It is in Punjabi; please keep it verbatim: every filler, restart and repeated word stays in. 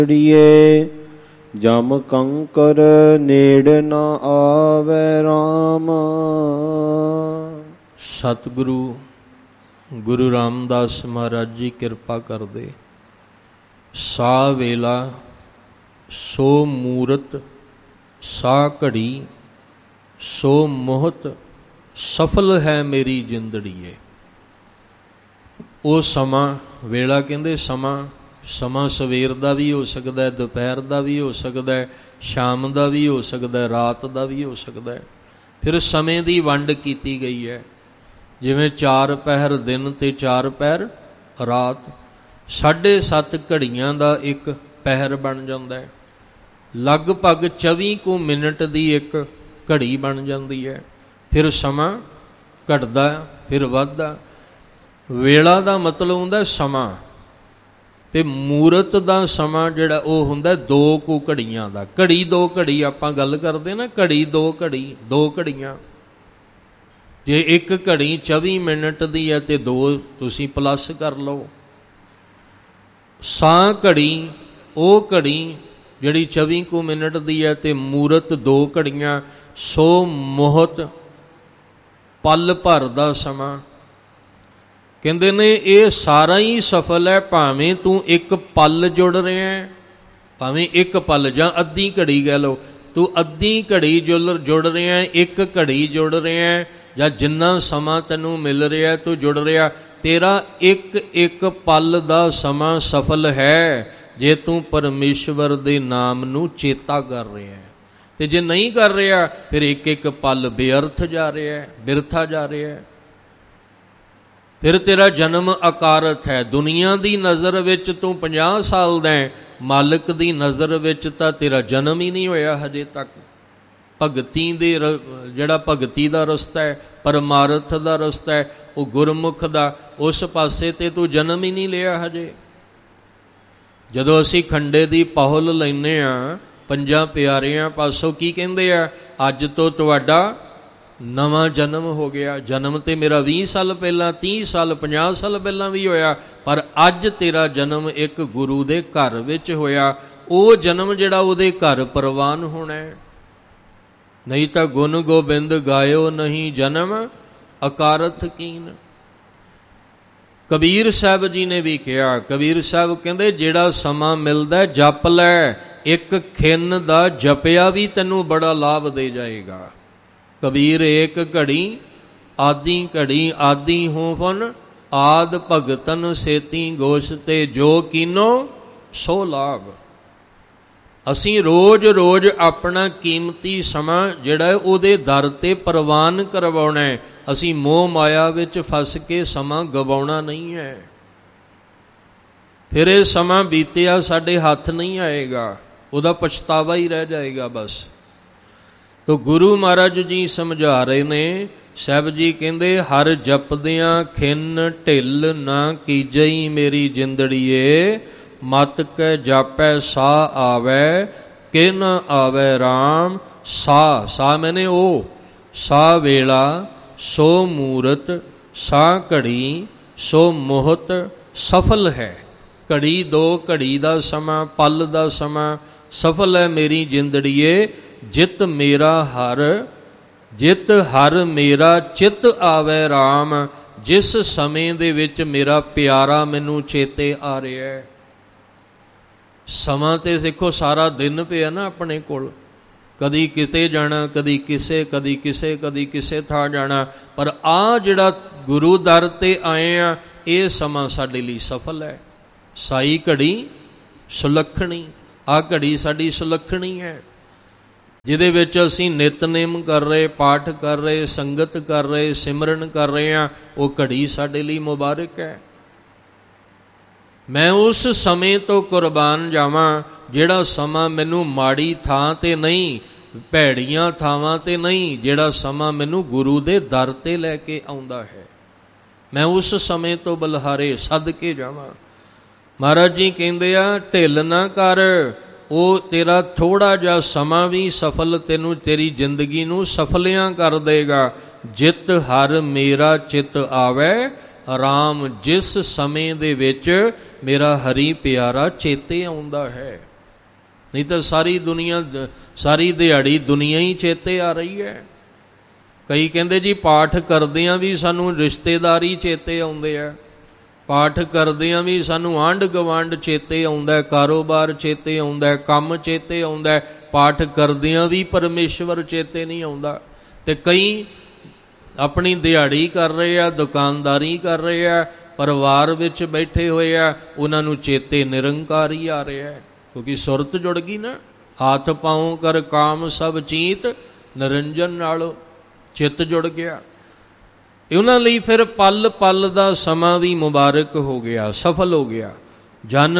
ਜਮ ਕੰਕਰ ਨੇੜ ਨ ਆਵੈ ਰਾਮ। ਸਤਿਗੁਰੂ ਗੁਰੂ ਰਾਮਦਾਸ ਮਹਾਰਾਜ ਜੀ ਕਿਰਪਾ ਕਰਦੇ। ਸਾ ਵੇਲਾ ਸੋ ਮੂਰਤ, ਸਾ ਘੜੀ ਸੋ ਮੋਹਤ, ਸਫਲ ਹੈ ਮੇਰੀ ਜਿੰਦੜੀਏ। ਉਹ ਸਮਾਂ, ਵੇਲਾ ਕਹਿੰਦੇ ਸਮਾਂ, ਸਮਾਂ ਸਵੇਰ ਦਾ ਵੀ ਹੋ ਸਕਦਾ, ਦੁਪਹਿਰ ਦਾ ਵੀ ਹੋ ਸਕਦਾ, ਸ਼ਾਮ ਦਾ ਵੀ ਹੋ ਸਕਦਾ, ਰਾਤ ਦਾ ਵੀ ਹੋ ਸਕਦਾ। ਫਿਰ ਸਮੇਂ ਦੀ ਵੰਡ ਕੀਤੀ ਗਈ ਹੈ, ਜਿਵੇਂ ਚਾਰ ਪਹਿਰ ਦਿਨ ਤੇ ਚਾਰ ਪਹਿਰ ਰਾਤ। ਸਾਢੇ ਸੱਤ ਘੜੀਆਂ ਦਾ ਇੱਕ ਪਹਿਰ ਬਣ ਜਾਂਦਾ ਹੈ। ਲਗਭਗ ਚੌਵੀ ਕੁ ਮਿੰਟ ਦੀ ਇੱਕ ਘੜੀ ਬਣ ਜਾਂਦੀ ਹੈ। ਫਿਰ ਸਮਾਂ ਘਟਦਾ, ਫਿਰ ਵੱਧਦਾ। ਵੇਲਾ ਦਾ ਮਤਲਬ ਹੁੰਦਾ ਸਮਾਂ, ਤੇ ਮੂਰਤ ਦਾ ਸਮਾਂ ਜਿਹੜਾ ਉਹ ਹੁੰਦਾ ਦੋ ਕੁ ਘੜੀਆਂ ਦਾ। ਘੜੀ ਦੋ ਘੜੀ ਆਪਾਂ ਗੱਲ ਕਰਦੇ ਨਾ, ਘੜੀ ਦੋ ਘੜੀ, ਦੋ ਘੜੀਆਂ। ਜੇ ਇੱਕ ਘੜੀ ਚੌਵੀ ਮਿੰਟ ਦੀ ਹੈ ਤੇ ਦੋ ਤੁਸੀਂ ਪਲੱਸ ਕਰ ਲਓ। ਸਾਂ ਘੜੀ ਉਹ ਘੜੀ ਜਿਹੜੀ ਚੌਵੀ ਕੁ ਮਿੰਟ ਦੀ ਹੈ, ਤੇ ਮੂਰਤ ਦੋ ਘੜੀਆਂ। ਸੋ ਮੋਹਤ ਪਲ ਭਰ ਦਾ ਸਮਾਂ। ਕਹਿੰਦੇ ਨੇ ਇਹ ਸਾਰਾ ਹੀ ਸਫਲ ਹੈ, ਭਾਵੇਂ ਤੂੰ ਇੱਕ ਪਲ ਜੁੜ ਰਿਹਾ, ਭਾਵੇਂ ਇੱਕ ਪਲ ਜਾਂ ਅੱਧੀ ਘੜੀ ਕਹਿ ਲਓ, ਤੂੰ ਅੱਧੀ ਘੜੀ ਜੁੜ ਜੁੜ ਰਿਹਾ, ਇੱਕ ਘੜੀ ਜੁੜ ਰਿਹਾ, ਜਾਂ ਜਿੰਨਾ ਸਮਾਂ ਤੈਨੂੰ ਮਿਲ ਰਿਹਾ ਤੂੰ ਜੁੜ ਰਿਹਾ, ਤੇਰਾ ਇੱਕ ਇੱਕ ਪਲ ਦਾ ਸਮਾਂ ਸਫਲ ਹੈ ਜੇ ਤੂੰ ਪਰਮੇਸ਼ਵਰ ਦੇ ਨਾਮ ਨੂੰ ਚੇਤਾ ਕਰ ਰਿਹਾ। ਤੇ ਜੇ ਨਹੀਂ ਕਰ ਰਿਹਾ ਫਿਰ ਇੱਕ ਇੱਕ ਪਲ ਬੇਅਰਥ ਜਾ ਰਿਹਾ, ਬਿਰਥਾ ਜਾ ਰਿਹਾ। ਫਿਰ ਤੇਰਾ ਜਨਮ ਅਕਾਰਤ ਹੈ। ਦੁਨੀਆ ਦੀ ਨਜ਼ਰ ਵਿੱਚ ਤੂੰ ਪੰਜਾਹ ਸਾਲ ਦਾ ਹੈ, ਮਾਲਕ ਦੀ ਨਜ਼ਰ ਵਿੱਚ ਤਾਂ ਤੇਰਾ ਜਨਮ ਹੀ ਨਹੀਂ ਹੋਇਆ ਹਜੇ ਤੱਕ। ਭਗਤੀ ਦੇ ਜਿਹੜਾ ਭਗਤੀ ਦਾ ਰਸਤਾ ਹੈ, ਪਰਮਾਰਥ ਦਾ ਰਸਤਾ ਹੈ, ਉਹ ਗੁਰਮੁਖ ਦਾ, ਉਸ ਪਾਸੇ ਤੇ ਤੂੰ ਜਨਮ ਹੀ ਨਹੀਂ ਲਿਆ ਹਜੇ। ਜਦੋਂ ਅਸੀਂ ਖੰਡੇ ਦੀ ਪਹੁਲ ਲੈਂਦੇ ਹਾਂ ਪੰਜਾਂ ਪਿਆਰਿਆਂ ਪਾਸੋਂ, ਕੀ ਕਹਿੰਦੇ ਆ? ਅੱਜ ਤੋਂ ਤੁਹਾਡਾ ਨਵਾਂ ਜਨਮ ਹੋ ਗਿਆ। ਜਨਮ ਤੇ ਮੇਰਾ ਵੀਹ ਸਾਲ ਪਹਿਲਾਂ, ਤੀਹ ਸਾਲ, ਪੰਜਾਹ ਸਾਲ ਪਹਿਲਾਂ ਵੀ ਹੋਇਆ, ਪਰ ਅੱਜ ਤੇਰਾ ਜਨਮ ਇੱਕ ਗੁਰੂ ਦੇ ਘਰ ਵਿੱਚ ਹੋਇਆ। ਉਹ ਜਨਮ ਜਿਹੜਾ ਉਹਦੇ ਘਰ ਪ੍ਰਵਾਨ ਹੋਣਾ ਹੈ। ਨਹੀਂ ਤਾਂ ਗੁਣ ਗੋਬਿੰਦ ਗਾਇਓ ਨਹੀਂ, ਜਨਮ ਅਕਾਰਥ ਕੀਨ। ਕਬੀਰ ਸਾਹਿਬ ਜੀ ਨੇ ਵੀ ਕਿਹਾ, ਕਬੀਰ ਸਾਹਿਬ ਕਹਿੰਦੇ ਜਿਹੜਾ ਸਮਾਂ ਮਿਲਦਾ ਜਪ ਲੈ, ਇੱਕ ਖਿੰਨ ਦਾ ਜਪਿਆ ਵੀ ਤੈਨੂੰ ਬੜਾ ਲਾਭ ਦੇ ਜਾਏਗਾ। ਕਬੀਰ ਏਕ ਘੜੀ ਆਦੀ ਘੜੀ ਆਦੀ ਹੋਵਨ, ਆਦ ਭਗਤਨ ਸੇਤੀ ਗੋਸ਼ ਤੇ ਜੋ ਕੀਨੋ ਸੋ ਲਾਭ। ਅਸੀਂ ਰੋਜ਼ ਰੋਜ਼ ਆਪਣਾ ਕੀਮਤੀ ਸਮਾਂ ਜਿਹੜਾ ਉਹਦੇ ਦਰ ਤੇ ਪ੍ਰਵਾਨ ਕਰਵਾਉਣਾ ਹੈ। ਅਸੀਂ ਮੋਹ ਮਾਇਆ ਵਿੱਚ ਫਸ ਕੇ ਸਮਾਂ ਗਵਾਉਣਾ ਨਹੀਂ ਹੈ। ਫਿਰ ਇਹ ਸਮਾਂ ਬੀਤਿਆ ਸਾਡੇ ਹੱਥ ਨਹੀਂ ਆਏਗਾ, ਉਹਦਾ ਪਛਤਾਵਾ ਹੀ ਰਹਿ ਜਾਏਗਾ ਬਸ। ਤੋ ਗੁਰੂ ਮਹਾਰਾਜ ਜੀ ਸਮਝਾ ਰਹੇ ਨੇ। ਸਾਹਿਬ ਜੀ ਕਹਿੰਦੇ ਹਰ ਜਪਦਿਆਂ ਖਿੰਨ ਢਿੱਲ ਨਾ ਕੀਜਈ ਮੇਰੀ ਜਿੰਦੜੀਏ, ਮਤ ਕੈ ਜਾਪੈ ਸਾ ਆਵੈ ਕਿ ਨ ਆਵੈ ਰਾਮ। ਸਾ ਸਾ ਮੈਨੇ ਉਹ, ਸਾ ਵੇਲਾ ਸੋ ਮੂਰਤ, ਸਾ ਘੜੀ ਸੋ ਮੋਹਤ, ਸਫਲ ਹੈ। ਘੜੀ ਦੋ ਘੜੀ ਦਾ ਸਮਾਂ, ਪਲ ਦਾ ਸਮਾਂ, ਸਫਲ ਹੈ ਮੇਰੀ ਜਿੰਦੜੀਏ। ਜਿਤ ਮੇਰਾ ਹਰ, ਜਿਤ ਹਰ ਮੇਰਾ ਚਿੱਤ ਆਵੈ ਰਾਮ। ਜਿਸ ਸਮੇਂ ਦੇ ਵਿੱਚ ਮੇਰਾ ਪਿਆਰਾ ਮੈਨੂੰ ਚੇਤੇ ਆ ਰਿਹਾ ਹੈ। ਸਮਾਂ ਤੇ ਦੇਖੋ ਸਾਰਾ ਦਿਨ ਪਿਆ ਨਾ ਆਪਣੇ ਕੋਲ, ਕਦੀ ਕਿਤੇ ਜਾਣਾ, ਕਦੀ ਕਿਸੇ, ਕਦੀ ਕਿਸੇ, ਕਦੀ ਕਿਸੇ ਥਾਂ ਜਾਣਾ, ਪਰ ਆਹ ਜਿਹੜਾ ਗੁਰੂ ਦਰ ਤੇ ਆਏ ਆ, ਇਹ ਸਮਾਂ ਸਾਡੇ ਲਈ ਸਫਲ ਹੈ। ਸਾਈ ਘੜੀ ਸੁਲੱਖਣੀ, ਆਹ ਘੜੀ ਸਾਡੀ ਸੁਲੱਖਣੀ ਹੈ, ਜਿਹਦੇ ਵਿੱਚ ਅਸੀਂ ਨਿਤਨੇਮ ਕਰ ਰਹੇ, ਪਾਠ ਕਰ ਰਹੇ, ਸੰਗਤ ਕਰ ਰਹੇ, ਸਿਮਰਨ ਕਰ ਰਹੇ ਹਾਂ। ਉਹ ਘੜੀ ਸਾਡੇ ਲਈ ਮੁਬਾਰਕ ਹੈ। ਮੈਂ ਉਸ ਸਮੇਂ ਤੋਂ ਕੁਰਬਾਨ ਜਾਵਾਂ ਜਿਹੜਾ ਸਮਾਂ ਮੈਨੂੰ ਮਾੜੀ ਥਾਂ ਤੇ ਨਹੀਂ, ਭੈੜੀਆਂ ਥਾਵਾਂ ਤੇ ਨਹੀਂ, ਜਿਹੜਾ ਸਮਾਂ ਮੈਨੂੰ ਗੁਰੂ ਦੇ ਦਰ ਤੇ ਲੈ ਕੇ ਆਉਂਦਾ ਹੈ। ਮੈਂ ਉਸ ਸਮੇਂ ਤੋਂ ਬਲਿਹਾਰੇ ਸੱਦ ਕੇ ਜਾਵਾਂ। ਮਹਾਰਾਜ ਜੀ ਕਹਿੰਦੇ ਆ ਢਿੱਲ ਨਾ ਕਰ, ਉਹ ਤੇਰਾ ਥੋੜ੍ਹਾ ਜਿਹਾ ਸਮਾਂ ਵੀ ਸਫਲ, ਤੈਨੂੰ ਤੇਰੀ ਜ਼ਿੰਦਗੀ ਨੂੰ ਸਫਲਿਆਂ ਕਰ ਦੇਗਾ। ਜਿਤ ਹਰ ਮੇਰਾ ਚਿੱਤ ਆਵੈ ਰਾਮ, ਜਿਸ ਸਮੇਂ ਦੇ ਵਿੱਚ ਮੇਰਾ ਹਰੀ ਪਿਆਰਾ ਚੇਤੇ ਆਉਂਦਾ ਹੈ। ਨਹੀਂ ਤਾਂ ਸਾਰੀ ਦੁਨੀਆ, ਸਾਰੀ ਦਿਹਾੜੀ ਦੁਨੀਆ ਹੀ ਚੇਤੇ ਆ ਰਹੀ ਹੈ। ਕਈ ਕਹਿੰਦੇ ਜੀ ਪਾਠ ਕਰਦਿਆਂ ਵੀ ਸਾਨੂੰ ਰਿਸ਼ਤੇਦਾਰੀ ਚੇਤੇ ਆਉਂਦੇ ਆ, ਪਾਠ ਕਰਦਿਆਂ ਵੀ ਸਾਨੂੰ ਆਂਢ ਗੁਆਂਢ ਚੇਤੇ ਆਉਂਦਾ, ਕਾਰੋਬਾਰ ਚੇਤੇ ਆਉਂਦਾ, ਕੰਮ ਚੇਤੇ ਆਉਂਦਾ, ਪਾਠ ਕਰਦਿਆਂ ਵੀ ਪਰਮੇਸ਼ਵਰ ਚੇਤੇ ਨਹੀਂ ਆਉਂਦਾ। ਤੇ ਕਈ ਆਪਣੀ ਦਿਹਾੜੀ ਕਰ ਰਹੇ ਆ, ਦੁਕਾਨਦਾਰੀ ਕਰ ਰਹੇ ਆ, ਪਰਿਵਾਰ ਵਿੱਚ ਬੈਠੇ ਹੋਏ ਆ, ਉਹਨਾਂ ਨੂੰ ਚੇਤੇ ਨਿਰੰਕਾਰ ਹੀ ਆ ਰਿਹਾ ਹੈ, ਕਿਉਂਕਿ ਸੁਰਤ ਜੁੜ ਗਈ ਨਾ। ਹਾਥ ਪਾਉ ਕਰ ਕਾਮ ਸਭ ਚੀਤ ਨਿਰੰਜਨ ਨਾਲ ਚਿੱਤ ਜੁੜ ਗਿਆ। ਉਹਨਾਂ ਲਈ ਫਿਰ ਪਲ ਪਲ ਦਾ ਸਮਾਂ ਵੀ ਮੁਬਾਰਕ ਹੋ ਗਿਆ, ਸਫਲ ਹੋ ਗਿਆ। ਜਨ